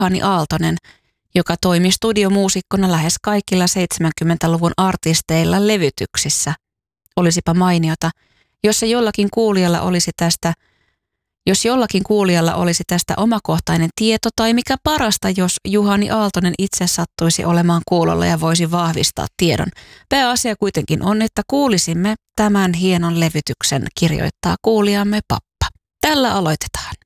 Juhani Aaltonen, joka toimi studiomuusikkona lähes kaikilla 70-luvun artisteilla levytyksissä. Olisipa mainiota, jos jollakin kuulijalla olisi tästä omakohtainen tieto tai mikä parasta, jos Juhani Aaltonen itse sattuisi olemaan kuulolla ja voisi vahvistaa tiedon. Pääasia kuitenkin on, että kuulisimme tämän hienon levytyksen, kirjoittaa kuulijamme Pappa. Tällä aloitetaan.